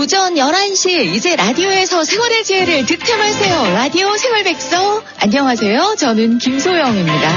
오전 11시 이제 라디오에서 생활의 지혜를 득템하세요. 라디오 생활백서. 안녕하세요. 저는 김소영입니다.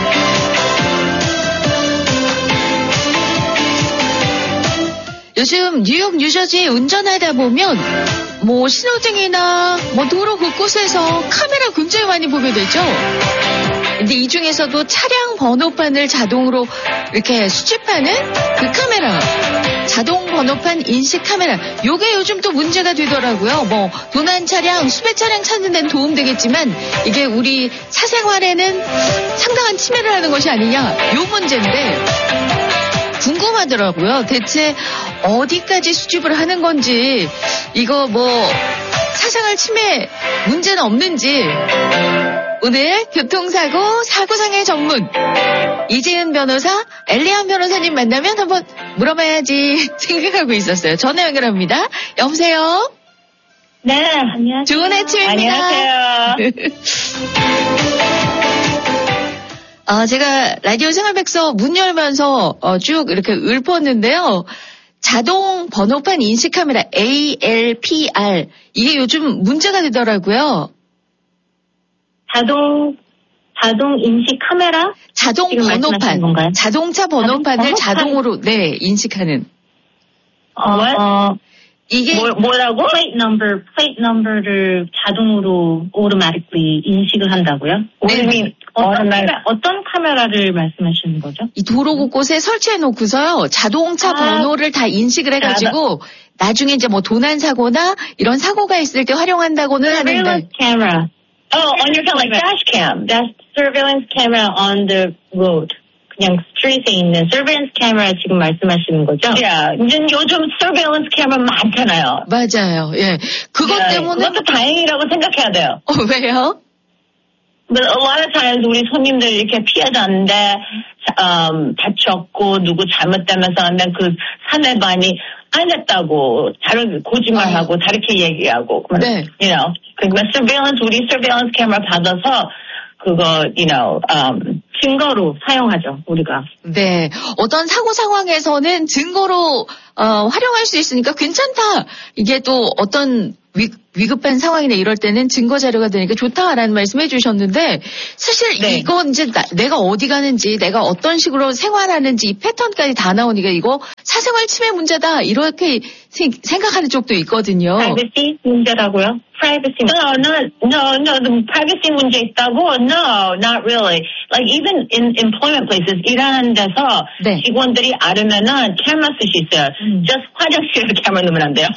요즘 뉴욕, 뉴저지 운전하다 보면 신호등이나 도로 곳곳에서 카메라 굉장히 많이 보게 되죠. 근데 이 중에서도 차량 번호판을 자동으로 이렇게 수집하는 그 카메라, 자동 번호판 인식 카메라, 요게 요즘 또 문제가 되더라고요. 도난 차량, 수배 차량 찾는 데는 도움되겠지만 이게 우리 사생활에는 상당한 침해를 하는 것이 아니냐, 요 문제인데 궁금하더라고요. 대체 어디까지 수집을 하는 건지, 이거 사생활 침해 문제는 없는지. 오늘 교통사고 사고상해 전문 이재은 변호사, 엘리안 변호사님 만나면 한번 물어봐야지 생각하고 있었어요. 전화 연결합니다. 여보세요? 네, 안녕하세요. 좋은 아침입니다. 안녕하세요. 제가 라디오 생활백서 문 열면서 쭉 이렇게 읊었는데요. 자동 번호판 인식 카메라 ALPR, 이게 요즘 문제가 되더라고요. 자동 인식 카메라? 자동 번호판, 자동차 번호판을 자동으로 인식하는. 이게 뭐라고? 플레이트 넘버를 자동으로 automatically 인식을 한다고요? 네. 어떤 카메라를 말씀하시는 거죠? 이 도로 곳곳에 설치해 놓고서요, 자동차 번호를 다 인식을 해가지고 나중에 이제 도난 사고나 이런 사고가 있을 때 활용한다고는 하는데. Surveillance camera. On your phone, like dash cam. That's surveillance camera on the road. 그냥 스트리트에 있는 surveillance camera 지금 말씀하시는 거죠? 요즘 surveillance camera 많잖아요. 맞아요. 예. 그것 때문에. 그것도 다행이라고 생각해야 돼요. 왜요? But a lot of times 우리 손님들 이렇게 피해자인데, 다쳤고, 누구 잘못되면서 하면 그 사내반이 안 했다고, 거짓말하고, 다르게 얘기하고. 네. 그러니까 우리 surveillance camera 받아서, 그거, 증거로 사용하죠, 우리가. 네. 어떤 사고 상황에서는 증거로, 활용할 수 있으니까 괜찮다. 이게 또 어떤 위급한 상황이나 이럴 때는 증거 자료가 되니까 좋다라는 말씀해 주셨는데, 사실 이건 이제 내가 어디 가는지, 내가 어떤 식으로 생활하는지 이 패턴까지 다 나오니까 이거 사생활 침해 문제다, 이렇게 생각하는 쪽도 있거든요. privacy 문제라고요? privacy. No, privacy 문제 있다고? No, not really. Like even in employment places, 일하는 데서 직원들이 알으면은 카메라 쓸 수 있어요. just 화장실에 카메라 넣으면 안 돼요.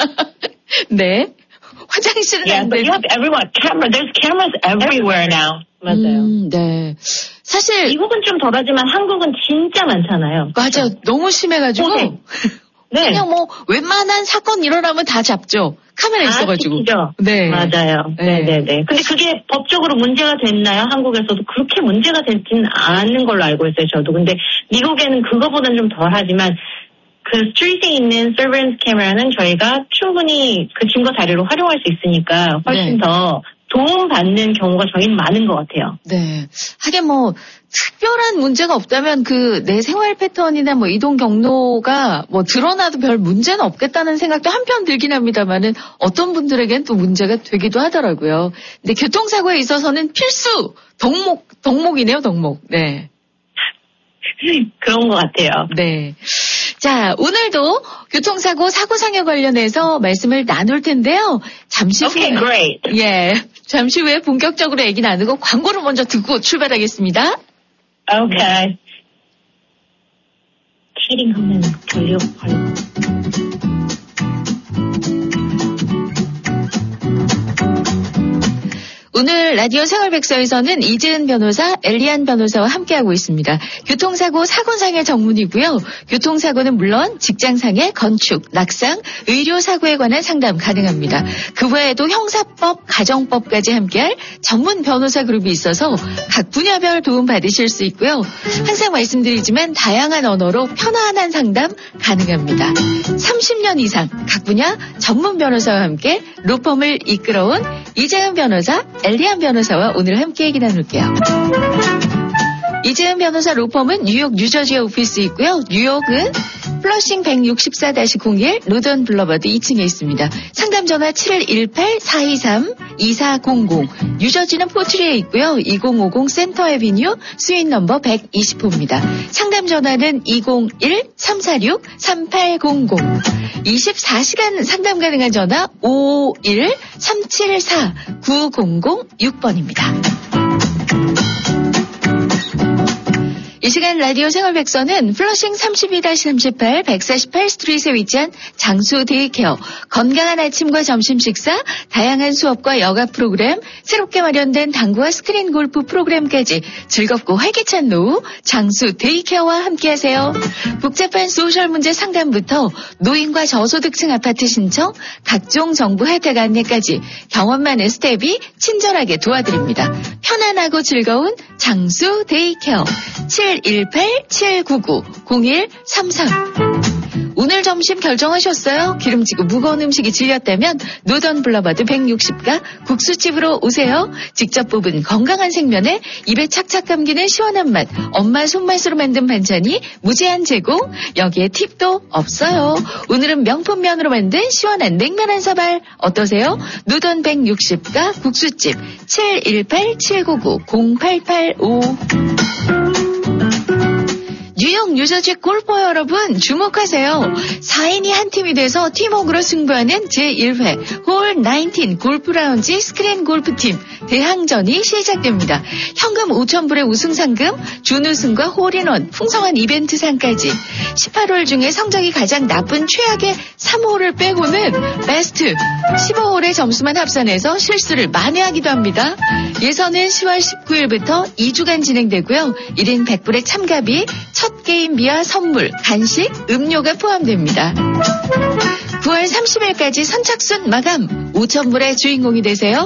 네. 화장실은 안 but you have everyone camera. There's cameras everywhere now. 맞아요. 네. 사실 미국은 좀 덜하지만 한국은 진짜 많잖아요. 맞아요. 너무 심해가지고. 네. 그냥 웬만한 사건 일어나면 다 잡죠. 카메라 있어가지고. 시키죠. 네. 맞아요. 네네네. 근데 그게 법적으로 문제가 됐나요? 한국에서도 그렇게 문제가 되지는 않은 걸로 알고 있어요, 저도. 근데 미국에는 그거보다는 좀 덜하지만 그 스트리트에 있는 서베일런스 카메라는 저희가 충분히 그 증거 자료로 활용할 수 있으니까 훨씬 더 도움받는 경우가 저희는 많은 것 같아요. 네. 하긴 특별한 문제가 없다면 내 생활 패턴이나 이동 경로가 드러나도 별 문제는 없겠다는 생각도 한편 들긴 합니다만은 어떤 분들에겐 또 문제가 되기도 하더라고요. 근데 교통사고에 있어서는 필수 덕목이네요, 덕목. 네. 그런 것 같아요. 네. 자, 오늘도 교통사고, 사고상해 관련해서 말씀을 나눌 텐데요. 잠시 후에. Okay, great. 예. 잠시 후에 본격적으로 얘기 나누고 광고를 먼저 듣고 출발하겠습니다. Okay. 키링하면 돌려 걸고. 오늘 라디오 생활백서에서는 이재은 변호사, 엘리안 변호사와 함께하고 있습니다. 교통사고, 사고상해 전문이고요. 교통사고는 물론 직장상해, 건축, 낙상, 의료사고에 관한 상담 가능합니다. 그 외에도 형사법, 가정법까지 함께할 전문 변호사 그룹이 있어서 각 분야별 도움 받으실 수 있고요. 항상 말씀드리지만 다양한 언어로 편안한 상담 가능합니다. 30년 이상 각 분야 전문 변호사와 함께 로펌을 이끌어온 이재은 변호사, 엘리안 변호사와 오늘 함께 얘기 나눌게요. 이재은 변호사 로펌은 뉴욕 뉴저지에 오피스 있고요. 뉴욕은 플러싱 164-01 로던 블러버드 2층에 있습니다. 상담 전화 7118-423-2400. 뉴저지는 포트리에 있고요. 2050 센터 애비뉴 스윗 넘버 120호입니다. 상담 전화는 201-346-3800. 24시간 상담 가능한 전화 551-374-9006번입니다. 이 시간 라디오 생활백서는 플러싱 32-38 148 스트리트에 위치한 장수 데이케어, 건강한 아침과 점심 식사, 다양한 수업과 여가 프로그램, 새롭게 마련된 당구와 스크린 골프 프로그램까지 즐겁고 활기찬 노후 장수 데이케어와 함께하세요. 복잡한 소셜 문제 상담부터 노인과 저소득층 아파트 신청, 각종 정부 혜택 안내까지 경험 많은 스텝이 친절하게 도와드립니다. 편안하고 즐거운 장수 데이케어 718-799-0133. 오늘 점심 결정하셨어요? 기름지고 무거운 음식이 질렸다면 노던 블러버드 160가 국수집으로 오세요. 직접 뽑은 건강한 생면에 입에 착착 감기는 시원한 맛, 엄마 손맛으로 만든 반찬이 무제한 제공, 여기에 팁도 없어요. 오늘은 명품 면으로 만든 시원한 냉면 한 사발 어떠세요? 노던 160가 국수집 718-799-0885. 뉴욕 뉴저지 골퍼 여러분 주목하세요. 4인이 한 팀이 돼서 팀워크로 승부하는 제1회 홀 19 골프 라운지 스크린 골프팀 대항전이 시작됩니다. 현금 5,000불의 우승상금, 준우승과 홀인원, 풍성한 이벤트상까지 18홀 중에 성적이 가장 나쁜 최악의 3홀을 빼고는 베스트 15홀의 점수만 합산해서 실수를 만회하기도 합니다. 예선은 10월 19일부터 2주간 진행되고요. 1인 100불의 참가비, 첫 게임비와 선물, 간식, 음료가 포함됩니다. 9월 30일까지 선착순 마감. 5,000불의 주인공이 되세요.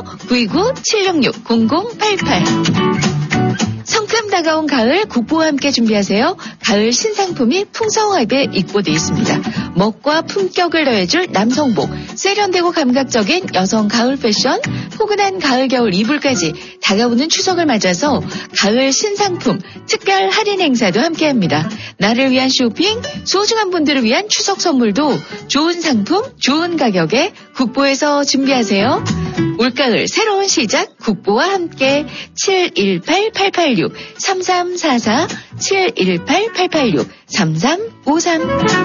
929-766-0088. 성큼 다가온 가을 국보와 함께 준비하세요. 가을 신상품이 풍성하게 입고되어 있습니다. 멋과 품격을 더해줄 남성복, 세련되고 감각적인 여성 가을 패션, 포근한 가을 겨울 이불까지 다가오는 추석을 맞아서 가을 신상품 특별 할인 행사도 함께합니다. 나를 위한 쇼핑, 소중한 분들을 위한 추석 선물도 좋은 상품, 좋은 가격에 국보에서 준비하세요. 올가을 새로운 시작 국보와 함께 718-886-3344 718-886-3353